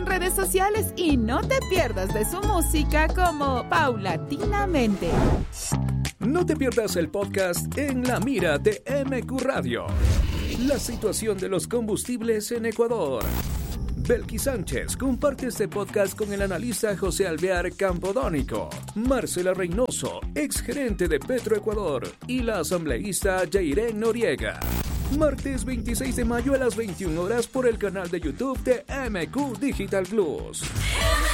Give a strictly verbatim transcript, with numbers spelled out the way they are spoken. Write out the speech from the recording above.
en redes sociales y no te pierdas de su música como Paulatinamente. No te pierdas el podcast En la Mira de M Q Radio. La situación de los combustibles en Ecuador. Belkis Sánchez comparte este podcast con el analista José Alvear Campodónico, Marcela Reynoso, exgerente de Petroecuador, y la asambleísta Jairén Noriega. Martes veintiséis de mayo a las veintiuna horas por el canal de YouTube de M Q Digital Plus.